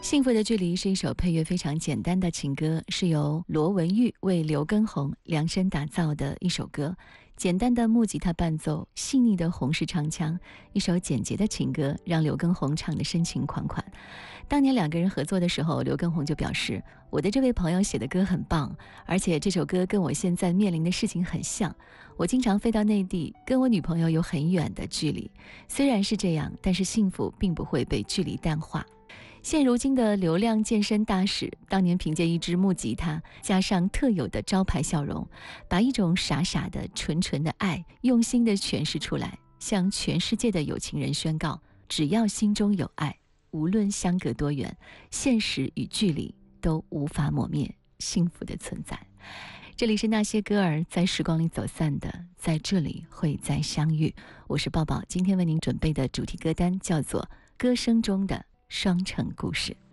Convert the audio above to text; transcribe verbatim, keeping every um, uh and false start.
幸福的距离是一首配乐非常简单的情歌，是由罗文玉为刘畊宏量身打造的一首歌。简单的木吉他伴奏，细腻的红式唱腔，一首简洁的情歌，让刘畊宏唱得深情款款。当年两个人合作的时候，刘畊宏就表示，我的这位朋友写的歌很棒，而且这首歌跟我现在面临的事情很像。我经常飞到内地，跟我女朋友有很远的距离，虽然是这样，但是幸福并不会被距离淡化。现如今的流量健身大使，当年凭借一支木吉他加上特有的招牌笑容，把一种傻傻的纯纯的爱用心地诠释出来，向全世界的有情人宣告，只要心中有爱，无论相隔多远，现实与距离都无法磨灭幸福的存在。这里是那些歌儿在时光里走散的，在这里会再相遇。我是抱抱，今天为您准备的主题歌单叫做《歌声中的双城故事》。